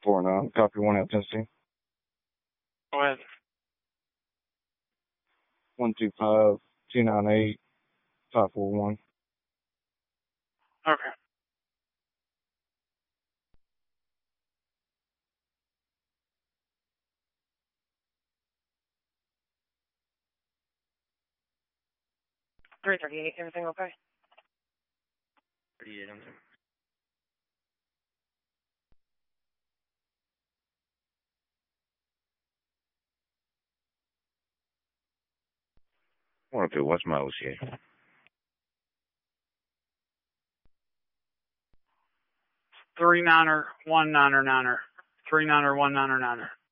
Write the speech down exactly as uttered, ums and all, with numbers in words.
Four nine. Copy one out Tennessee. Go ahead. One two five two nine eight five four one. Okay. Three thirty eight. Everything okay? Thirty eight. I'm sorry. One two. What's my O C A? Three niner, one niner niner. Three niner, one niner niner.